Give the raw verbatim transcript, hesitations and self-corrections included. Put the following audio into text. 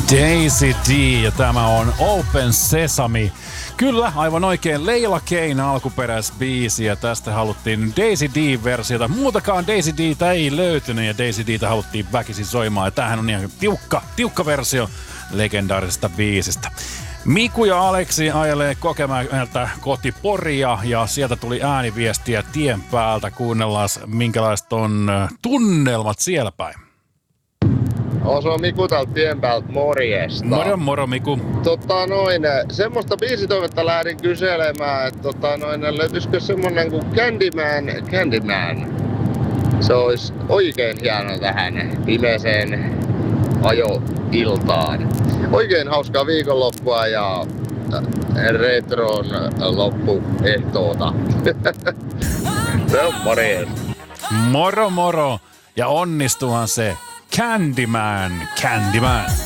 Daisy D ja tämä on Open Sesame. Kyllä, aivan oikein Leila Kane alkuperäisbiisi ja tästä haluttiin Daisy D-versiota. Muutakaan Daisy D:tä ei löytynyt ja Daisy D:tä haluttiin väkisin soimaan. Ja tämähän on ihan tiukka, tiukka versio legendaarisesta biisistä. Miku ja Aleksi ajelee Kokemäeltä kohti Poria ja sieltä tuli ääniviestiä tien päältä. Kuunnellaan minkälaiset on tunnelmat siellä päin. On se on Miku täältä tien päältä, morjesta. Moro moro Miku. Tota noin, semmoista biisitoimetta lähdin kyselemään, että tota noin, löytyisikö semmonen kuin Candyman, Candyman. Se olisi oikein hieno tähän pimeeseen ajoiltaan. Oikein hauskaa viikonloppua ja retron loppuehtoota. Se on morjesta. Moro moro ja onnistuhan se Candyman, Candyman.